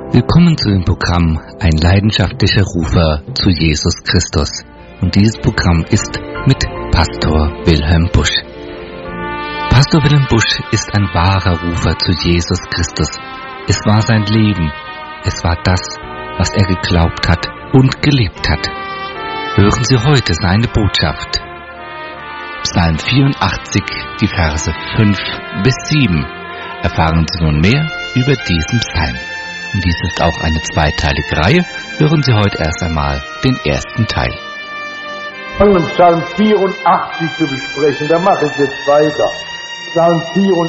Willkommen zu dem Programm Ein leidenschaftlicher Rufer zu Jesus Christus. Und dieses Programm ist mit Pastor Wilhelm Busch. Pastor Wilhelm Busch ist ein wahrer Rufer zu Jesus Christus. Es war sein Leben. Es war das, was er geglaubt hat und gelebt hat. Hören Sie heute seine Botschaft. Psalm 84, die Verse 5 bis 7. Erfahren Sie nun mehr über diesen Psalm. Und dies ist auch eine zweiteilige Reihe. Hören Sie heute erst einmal den ersten Teil. Psalm 84 zu besprechen, da mache ich jetzt weiter. Psalm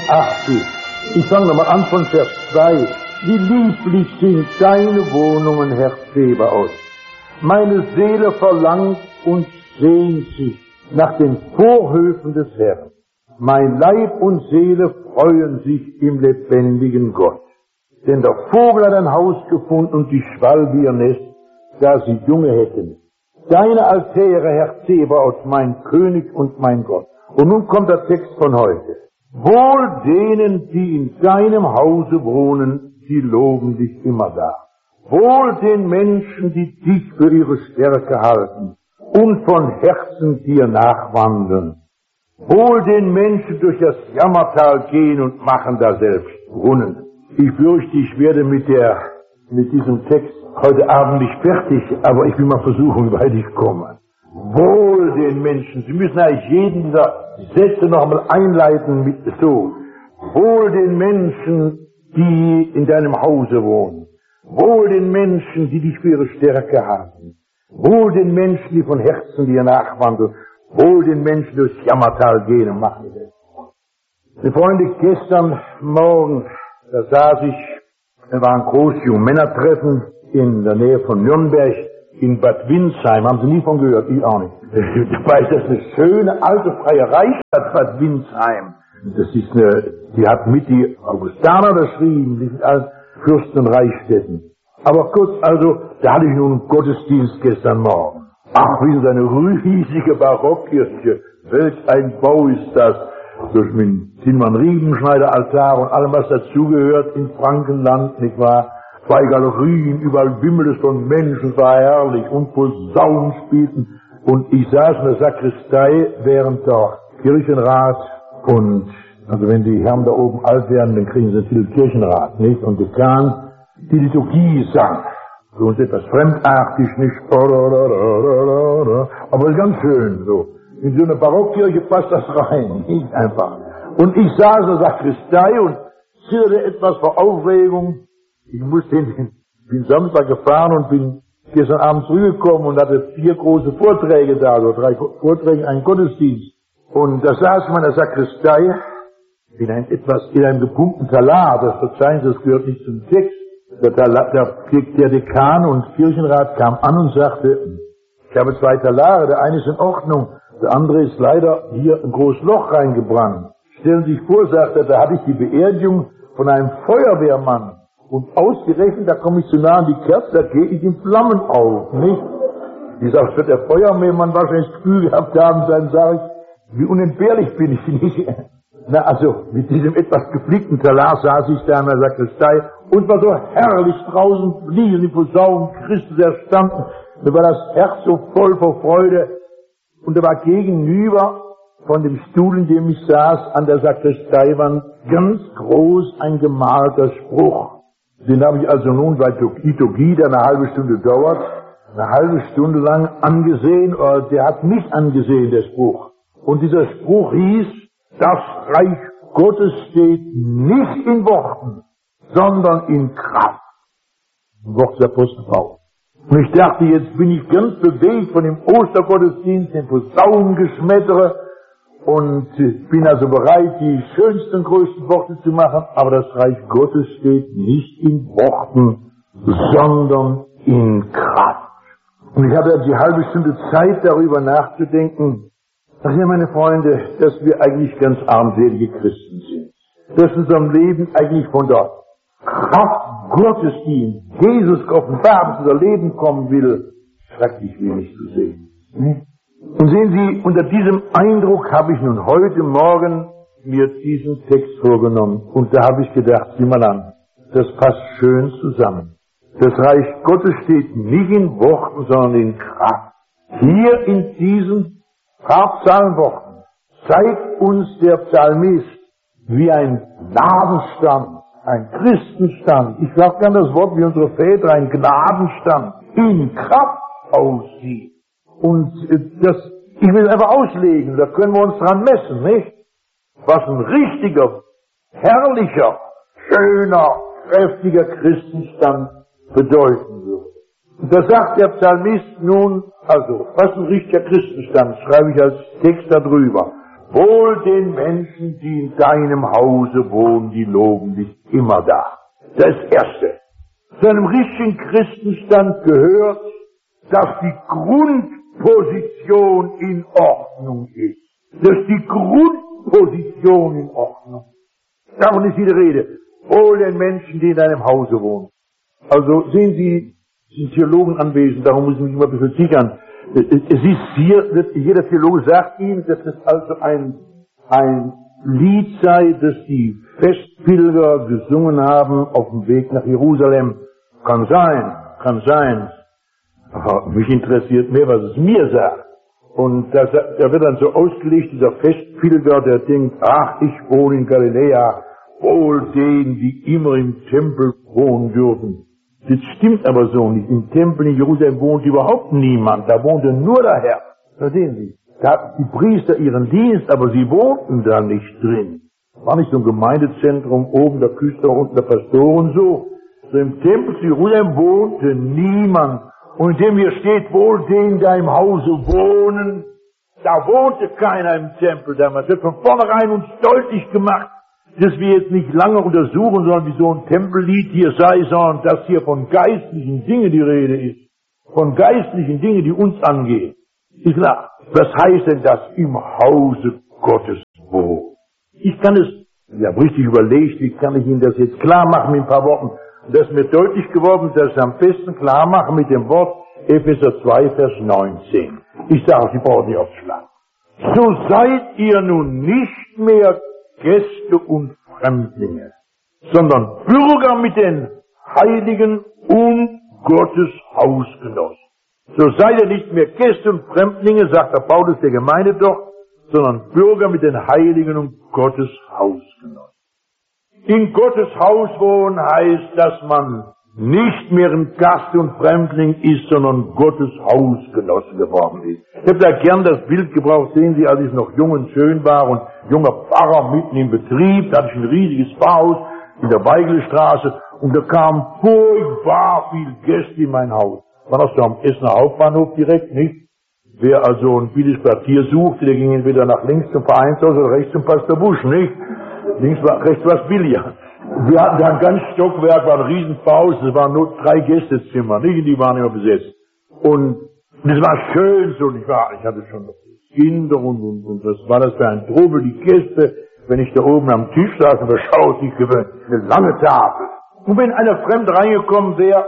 84. Ich fange nochmal an von Vers 2. Wie lieblich sind deine Wohnungen, Herr Zebaoth. Meine Seele verlangt und sehnt sich nach den Vorhöfen des Herrn. Mein Leib und Seele freuen sich im lebendigen Gott. Denn der Vogel hat ein Haus gefunden und die Schwalbe ihr Nest, da sie Junge hätten. Deine Altäre, Herr Zebaoth, mein König und mein Gott. Und nun kommt der Text von heute. Wohl denen, die in deinem Hause wohnen, die loben dich immer da. Wohl den Menschen, die dich für ihre Stärke halten und von Herzen dir nachwandeln. Wohl den Menschen durch das Jammertal gehen und machen da selbst Brunnen. Ich fürchte, ich werde mit diesem Text heute Abend nicht fertig, aber ich will mal versuchen, wie weit ich komme. Wohl den Menschen. Sie müssen eigentlich jeden dieser Sätze nochmal einleiten mit so. Wohl den Menschen, die in deinem Hause wohnen. Wohl den Menschen, die dich für ihre Stärke haben. Wohl den Menschen, die von Herzen dir nachwandeln. Wohl den Menschen, die durchs Jammertal gehen und machen das. Meine Freunde, gestern Morgen, da saß ich, da war ein großes Jungmännertreffen in der Nähe von Nürnberg, in Bad Windsheim. Haben Sie nie von gehört? Ich auch nicht. Dabei ist das eine schöne alte freie Reichsstadt, Bad Windsheim. Das ist die hat mit die Augustaner geschrieben, die sind alle Fürsten und Reichsstädten. Aber kurz, also, da hatte ich nun einen Gottesdienst gestern Morgen. Ach, wie so eine riesige Barockkirche. Welch ein Bau ist das. Durch den Tinman-Riebenschneider-Altar und allem, was dazugehört in Frankenland, nicht wahr? Zwei Galerien, überall wimmelt es von Menschen, war herrlich und Posaunen spielten. Und ich saß in der Sakristei, während der Kirchenrat und, also wenn die Herren da oben alt werden, dann kriegen sie viel Kirchenrat, nicht? Und Dekan, die Liturgie sang. Für uns etwas fremdartig, nicht? Aber ganz schön, so. In so eine Barockkirche passt das rein, nicht einfach. Und ich saß in der Sakristei und zitterte etwas vor Aufregung. Ich bin Samstag gefahren und bin gestern Abend zurückgekommen und hatte 4 große Vorträge da, also 3 Vorträge, einen Gottesdienst. Und da saß man in der Sakristei in einem gepumpten Talar, das verzeihen Sie, das gehört nicht zum Text. Der Dekan und Kirchenrat kam an und sagte, ich habe 2 Talare, der eine ist in Ordnung, der andere ist leider hier ein großes Loch reingebrannt. Stellen Sie sich vor, sagt er, da hatte ich die Beerdigung von einem Feuerwehrmann. Und ausgerechnet, da komme ich zu nah an die Kerze, da gehe ich in Flammen auf, nicht? Ich sage, wird der Feuerwehrmann wahrscheinlich das Gefühl gehabt haben, dann sage ich, wie unentbehrlich bin ich nicht. Na, also, mit diesem etwas geflickten Talar saß ich da in der Sakristei und war so herrlich draußen, fliegen die Posaunen, Christus erstanden. Mir war das Herz so voll vor Freude. Und da war gegenüber von dem Stuhl, in dem ich saß, an der Sakristeiwand ganz groß ein gemalter Spruch. Den habe ich also nun bei Liturgie, der eine halbe Stunde dauert, eine halbe Stunde lang angesehen, oder der hat mich angesehen, der Spruch. Und dieser Spruch hieß, das Reich Gottes steht nicht in Worten, sondern in Kraft. Ein Wort des Apostel Paulus. Und ich dachte, jetzt bin ich ganz bewegt von dem Ostergottesdienst, dem Posaunengeschmettere und bin also bereit, die schönsten und größten Worte zu machen, aber das Reich Gottes steht nicht in Worten, sondern in Kraft. Und ich hatte die halbe Stunde Zeit, darüber nachzudenken, dass ja, meine Freunde, dass wir eigentlich ganz armselige Christen sind. Dass unserem Leben eigentlich von der Kraft Gottes, die in Jesus offenbart unser Leben kommen will, schrecklich wenig zu sehen. Und sehen Sie, unter diesem Eindruck habe ich nun heute Morgen mir diesen Text vorgenommen. Und da habe ich gedacht, sieh mal an, das passt schön zusammen. Das Reich Gottes steht nicht in Worten, sondern in Kraft. Hier in diesen paar Psalmworten zeigt uns der Psalmist, wie ein Gnadenstand, ein Christenstand, ich sage gern das Wort wie unsere Väter, ein Gnadenstand in Kraft aussieht. Und ich will es einfach auslegen, da können wir uns dran messen, nicht? Was ein richtiger, herrlicher, schöner, kräftiger Christenstand bedeuten würde. Und da sagt der Psalmist nun, also, was ein richtiger Christenstand, schreibe ich als Text darüber. Wohl den Menschen, die in deinem Hause wohnen, die loben dich immer da. Das Erste. Zu einem richtigen Christenstand gehört, dass die Grundposition in Ordnung ist. Dass die Grundposition in Ordnung ist. Davon ist hier die Rede. Wohl den Menschen, die in deinem Hause wohnen. Also sehen Sie, sind Theologen anwesend, darum muss ich mich immer ein bisschen sichern. Es ist hier, jeder Theologe sagt Ihnen, dass es also ein Lied sei, das die Festpilger gesungen haben auf dem Weg nach Jerusalem. Kann sein. Aber mich interessiert mehr, was es mir sagt. Und da wird dann so ausgelegt, dieser Festpilger, der denkt, ach, ich wohne in Galiläa, wohl denen, die immer im Tempel wohnen dürfen. Das stimmt aber so nicht. Im Tempel in Jerusalem wohnt überhaupt niemand. Da wohnte nur der Herr. Verstehen Sie? Da hatten die Priester ihren Dienst, aber sie wohnten da nicht drin. War nicht so ein Gemeindezentrum, oben der Küster, unten der Pastor und so. So im Tempel zu Jerusalem wohnte niemand. Und indem hier steht, wohl denen, da im Hause wohnen, da wohnte keiner im Tempel damals. Das wird von vornherein uns deutlich gemacht, dass wir jetzt nicht lange untersuchen sollen, wie so ein Tempellied hier sei, sondern dass hier von geistlichen Dingen die Rede ist. Von geistlichen Dingen, die uns angehen. Ist klar. Was heißt denn das im Hause Gottes wohnen? Ich kann es, ich habe richtig überlegt, wie kann ich Ihnen das jetzt klar machen mit ein paar Worten. Und das ist mir deutlich geworden, dass ich am besten klar mache mit dem Wort Epheser 2, Vers 19. Ich sage, Sie brauchen nicht aufschlagen. So seid ihr nun nicht mehr Gäste und Fremdlinge, sondern Bürger mit den Heiligen und Gottes Hausgenossen. So seid ihr nicht mehr Gäste und Fremdlinge, sagt der Paulus der Gemeinde doch, sondern Bürger mit den Heiligen und Gottes Hausgenossen. In Gottes Haus wohnen heißt, dass man nicht mehr ein Gast und Fremdling ist, sondern Gottes Hausgenosse geworden ist. Ich habe da gern das Bild gebraucht, sehen Sie, als ich noch jung und schön war und junger Pfarrer mitten im Betrieb, da hatte ich ein riesiges Pfarrhaus in der Weigelstraße und da kamen furchtbar viele Gäste in mein Haus. War das so am Essener Hauptbahnhof direkt, nicht? Wer also ein billiges Quartier suchte, der ging entweder nach links zum Vereinshaus oder rechts zum Pastor Busch, nicht? Rechts war es billiger. Wir hatten da ein ganz Stockwerk, war ein Riesenhaus, es waren nur 3 Gästezimmer, nicht? Und die waren immer besetzt. Und das war schön so, nicht wahr? Ich hatte schon Kinder und was war das für ein Trubel, die Gäste, wenn ich da oben am Tisch saß und da schaute ich über eine lange Tafel. Und wenn einer fremd reingekommen wäre,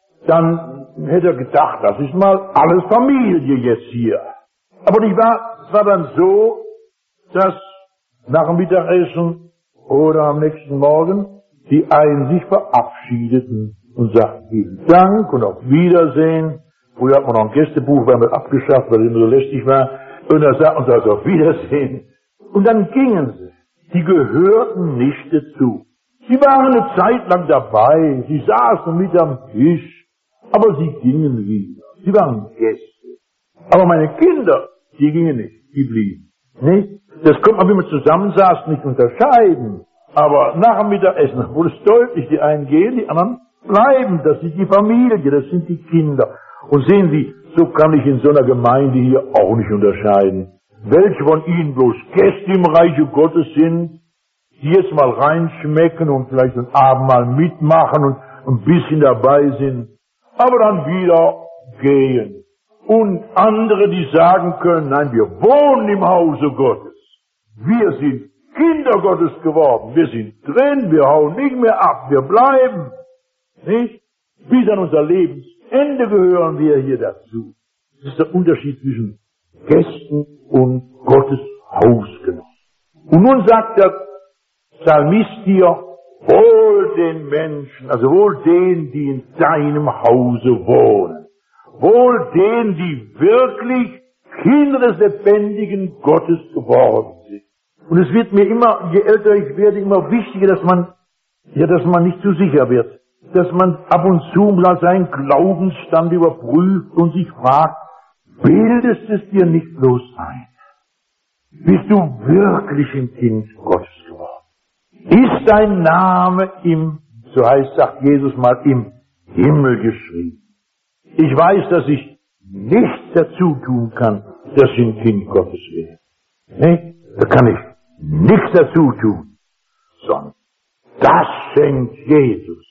dann hätte er gedacht, das ist mal alles Familie jetzt hier. Aber es war dann so, dass nach dem Mittagessen oder am nächsten Morgen die einen sich verabschiedeten und sagten vielen Dank und auf Wiedersehen. Früher hat man noch ein Gästebuch, weil man abgeschafft, weil es immer so lästig war. Und dann sagten sie also auf Wiedersehen. Und dann gingen sie. Die gehörten nicht dazu. Sie waren eine Zeit lang dabei. Sie saßen mit am Tisch. Aber sie gingen wieder. Sie waren Gäste. Aber meine Kinder, die gingen nicht. Die blieben. Nicht? Das konnte man, wenn man zusammensaß, nicht unterscheiden. Aber nach dem Mittagessen wurde es deutlich, die einen gehen, die anderen bleiben. Das ist die Familie, das sind die Kinder. Und sehen Sie, so kann ich in so einer Gemeinde hier auch nicht unterscheiden. Welche von Ihnen bloß Gäste im Reiche Gottes sind, die jetzt mal reinschmecken und vielleicht ein Abendmahl mitmachen und ein bisschen dabei sind, aber dann wieder gehen. Und andere, die sagen können, nein, wir wohnen im Hause Gottes. Wir sind Kinder Gottes geworden. Wir sind drin, wir hauen nicht mehr ab, wir bleiben. Nicht? Bis an unser Lebensende gehören wir hier dazu. Das ist der Unterschied zwischen Gästen und Gottes Hausgenossen. Und nun sagt der Psalmist hier, wohl wohl den Menschen, also wohl denen, die in deinem Hause wohnen. Wohl denen, die wirklich Kinder des lebendigen Gottes geworden sind. Und es wird mir immer, je älter ich werde, immer wichtiger, dass man nicht zu sicher wird. Dass man ab und zu mal seinen Glaubensstand überprüft und sich fragt, bildest es dir nicht bloß ein? Bist du wirklich ein Kind Gottes geworden? Ist dein Name so heißt, sagt Jesus mal, im Himmel geschrieben? Ich weiß, dass ich nichts dazu tun kann, dass ich ein Kind Gottes werde. Nee? Da kann ich nichts dazu tun, sondern das schenkt Jesus,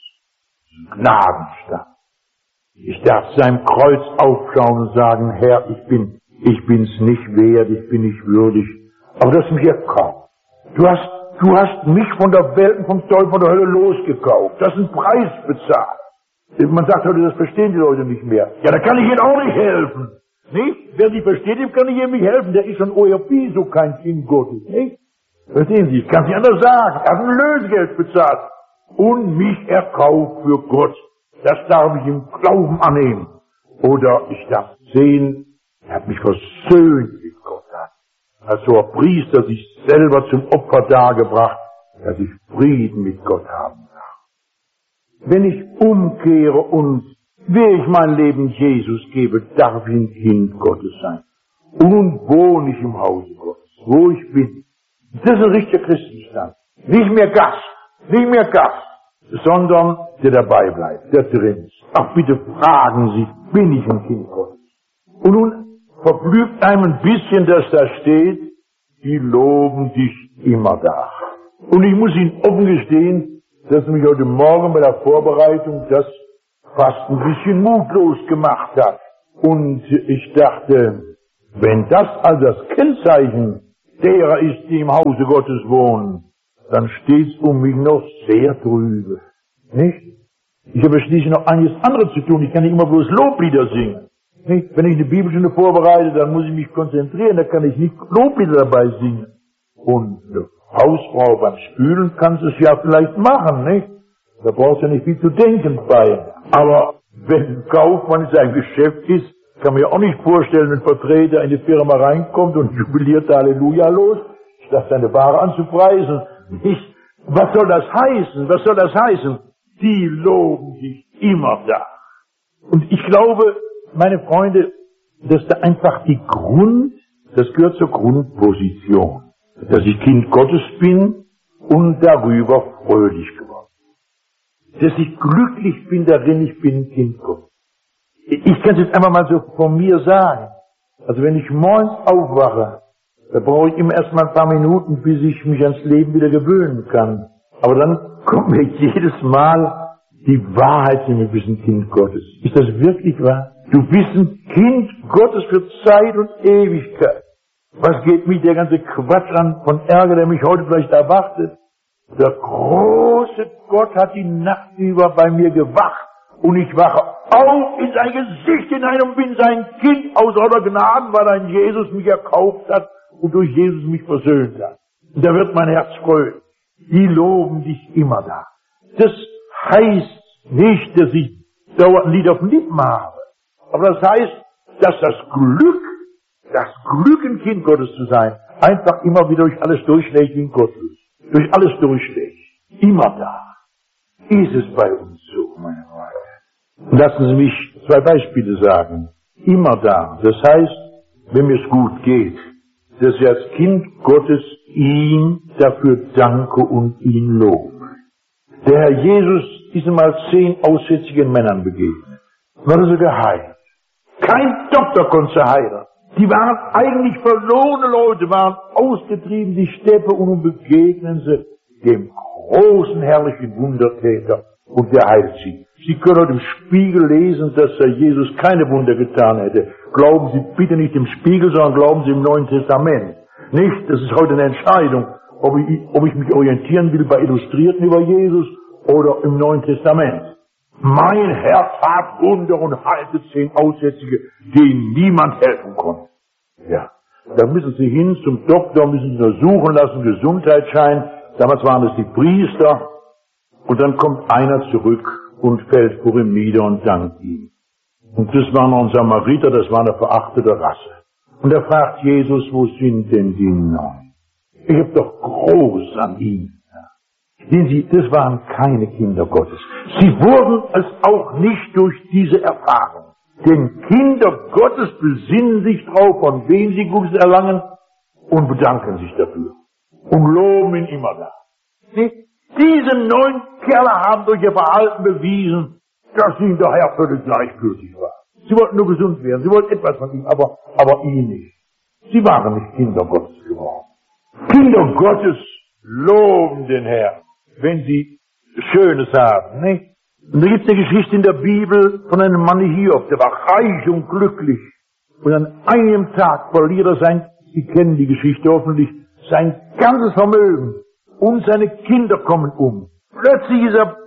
Gnadenstab. Ich darf seinem Kreuz aufschauen und sagen, Herr, ich bin's nicht wert, ich bin nicht würdig, aber du hast mich erkauft. Du hast mich von der Welt und vom Teufel, von der Hölle losgekauft. Du hast einen Preis bezahlt. Man sagt heute, das verstehen die Leute nicht mehr. Ja, da kann ich ihnen auch nicht helfen. Nicht? Wer nicht versteht, dem kann ich ihm nicht helfen. Der ist schon so kein Kind Gottes. Nicht? Verstehen Sie? Ich kann es nicht anders sagen. Er hat ein Lösegeld bezahlt und mich erkauft für Gott. Das darf ich im Glauben annehmen. Oder ich darf sehen, er hat mich versöhnt mit Gott. Als hoher Priester sich selber zum Opfer dargebracht, dass ich Frieden mit Gott haben darf. Wenn ich umkehre und wer ich mein Leben Jesus gebe, darf ich ein Kind Gottes sein. Und wohne ich im Hause Gottes, wo ich bin. Das ist ein richtiger Christenstand. Nicht mehr Gast, sondern der dabei bleibt, der drin ist. Ach, bitte fragen Sie, bin ich ein Kind Gottes? Und nun verblüfft einem ein bisschen, dass da steht, die loben dich immer da. Und ich muss Ihnen offen gestehen, dass mich heute Morgen bei der Vorbereitung das fast ein bisschen mutlos gemacht hat. Und ich dachte, wenn das also das Kennzeichen derer ist, die im Hause Gottes wohnen, dann steht's um mich noch sehr trübe. Nicht? Ich habe schließlich noch einiges anderes zu tun. Ich kann nicht immer bloß Loblieder singen. Nicht? Wenn ich eine Bibelstunde vorbereite, dann muss ich mich konzentrieren, da kann ich nicht Loblieder dabei singen. Und eine Hausfrau beim Spülen kann es ja vielleicht machen, nicht? Da brauchst du ja nicht viel zu denken bei. Aber wenn ein Kaufmann in seinem Geschäft ist, kann man ja auch nicht vorstellen, wenn ein Vertreter in die Firma reinkommt und jubiliert Halleluja los, statt seine Ware anzupreisen. Nicht? Was soll das heißen? Die loben dich immer da. Und ich glaube, meine Freunde, dass da einfach das gehört zur Grundposition, dass ich Kind Gottes bin und darüber fröhlich geworden. Dass ich glücklich bin darin, ich bin ein Kind Gottes. Ich kann es jetzt einfach mal so von mir sagen. Also wenn ich morgens aufwache, da brauche ich immer erst mal ein paar Minuten, bis ich mich ans Leben wieder gewöhnen kann. Aber dann kommt mir jedes Mal die Wahrheit, du bist ein Kind Gottes. Ist das wirklich wahr? Du bist ein Kind Gottes für Zeit und Ewigkeit. Was geht mich der ganze Quatsch an von Ärger, der mich heute vielleicht erwartet? Der große Gott hat die Nacht über bei mir gewacht und ich wache auf in sein Gesicht hinein und bin sein Kind aus aller Gnaden, weil ein Jesus mich erkauft hat und durch Jesus mich versöhnt hat. Und da wird mein Herz fröhlich. Die loben dich immer da. Das heißt nicht, dass ich dauernd ein Lied auf den Lippen habe. Aber das heißt, dass das Glück, ein Kind Gottes zu sein, einfach immer wieder durch alles durchschlägt wie ein Gottlos. Durch alles durchschlägt. Immer da. Ist es bei uns so, meine Freunde. Lassen Sie mich 2 Beispiele sagen. Immer da. Das heißt, wenn mir es gut geht, dass ich als Kind Gottes ihm dafür danke und ihn lobe. Der Herr Jesus ist einmal 10 aussätzigen Männern begegnet. Wurde sie geheilt. Kein Doktor konnte sie heilen. Die waren eigentlich verlorene Leute, waren ausgetrieben, die Steppe, und nun begegnen sie dem großen, herrlichen Wundertäter und der heilt sie. Sie können heute im Spiegel lesen, dass der Jesus keine Wunder getan hätte. Glauben Sie bitte nicht im Spiegel, sondern glauben Sie im Neuen Testament. Nicht, das ist heute eine Entscheidung, ob ich mich orientieren will bei Illustrierten über Jesus oder im Neuen Testament. Mein Herr tat Wunder und heilte 10 Aussätzige, denen niemand helfen konnte. Ja, da müssen Sie hin zum Doktor, müssen Sie untersuchen lassen, Gesundheitsschein. Damals waren es die Priester. Und dann kommt einer zurück und fällt vor ihm nieder und dankt ihm. Und das war noch ein Samariter, das war eine verachtete Rasse. Und er fragt Jesus, wo sind denn die 9? Ich hab doch groß an ihnen. Sehen Sie, das waren keine Kinder Gottes. Sie wurden es auch nicht durch diese Erfahrung. Denn Kinder Gottes besinnen sich drauf, von wem sie Gutes erlangen, und bedanken sich dafür. Und loben ihn immer da. Diese 9 Kerle haben durch ihr Verhalten bewiesen, dass ihnen der Herr völlig gleichgültig war. Sie wollten nur gesund werden, sie wollten etwas von ihm, aber ihn nicht. Sie waren nicht Kinder Gottes geworden. Kinder Gottes loben den Herrn, wenn sie Schönes haben, nicht? Und da gibt es eine Geschichte in der Bibel von einem Mann Hiob, der war reich und glücklich. Und an einem Tag verliert er Sie kennen die Geschichte hoffentlich, sein ganzes Vermögen. Und seine Kinder kommen um. Plötzlich ist er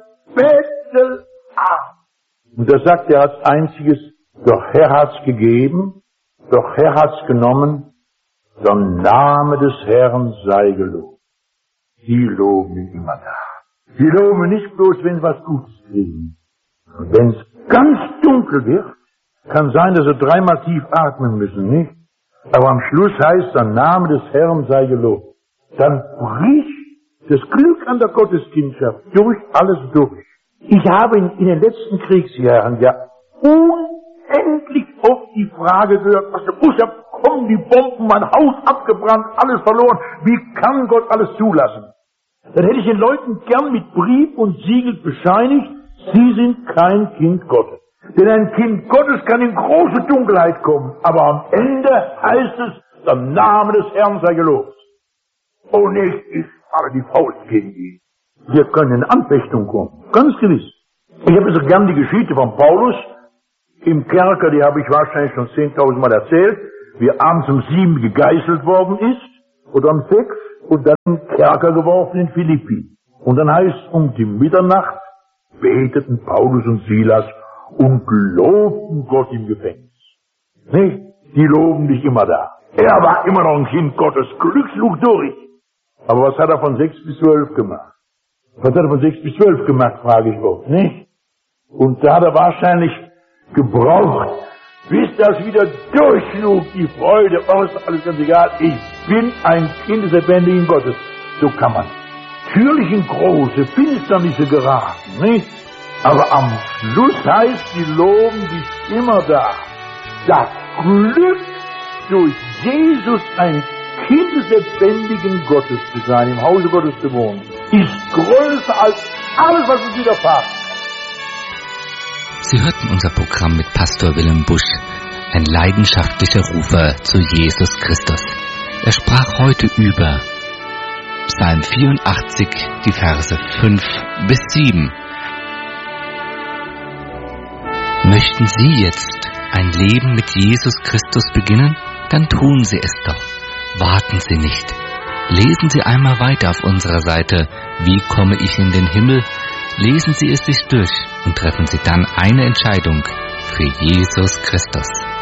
bettelarm. Und da sagt er als einziges, doch Herr hat's gegeben, doch Herr hat's genommen, der Name des Herrn sei gelobt. Sie loben ihn immer da. Sie loben nicht bloß, wenn sie was Gutes kriegen. Und wenn es ganz dunkel wird, kann sein, dass sie 3-mal tief atmen müssen, nicht? Aber am Schluss heißt, der Name des Herrn sei gelobt. Dann bricht das Glück an der Gotteskindschaft durch alles durch. Ich habe in den letzten Kriegsjahren ja unendlich oft die Frage gehört, was muss ja kommen, die Bomben, mein Haus abgebrannt, alles verloren. Wie kann Gott alles zulassen? Dann hätte ich den Leuten gern mit Brief und Siegel bescheinigt, sie sind kein Kind Gottes. Denn ein Kind Gottes kann in große Dunkelheit kommen, aber am Ende heißt es, der Name des Herrn sei gelobt. Oh nicht, ich habe die Faust gegen ihn. Wir können in Anfechtung kommen, ganz gewiss. Ich habe so gern die Geschichte von Paulus im Kerker, die habe ich wahrscheinlich schon 10.000 Mal erzählt, wie er abends um 7 gegeißelt worden ist, oder um 6, und dann in den Kerker geworfen in Philippi. Und dann heißt es, um die Mitternacht beteten Paulus und Silas und lobten Gott im Gefängnis. Nicht? Die loben dich immer da. Er war immer noch ein Kind Gottes, glücksluch durch. Aber was hat er von 6 bis 12 gemacht? Was hat er von 6 bis 12 gemacht, frage ich auch, nicht? Und da hat er wahrscheinlich gebraucht, bis das wieder durchschlug, die Freude, ist alles ganz egal, ich bin ein Kind des lebendigen Gottes. So kann man natürlich in große Finsternisse geraten, nicht? Aber am Schluss heißt, die loben dich immer da. Das Glück, durch Jesus ein Kind des lebendigen Gottes zu sein, im Hause Gottes zu wohnen, ist größer als alles, was uns widerfahren. Sie hörten unser Programm mit Pastor Wilhelm Busch, ein leidenschaftlicher Rufer zu Jesus Christus. Er sprach heute über Psalm 84, die Verse 5 bis 7. Möchten Sie jetzt ein Leben mit Jesus Christus beginnen? Dann tun Sie es doch. Warten Sie nicht. Lesen Sie einmal weiter auf unserer Seite Wie komme ich in den Himmel? Lesen Sie es sich durch und treffen Sie dann eine Entscheidung für Jesus Christus.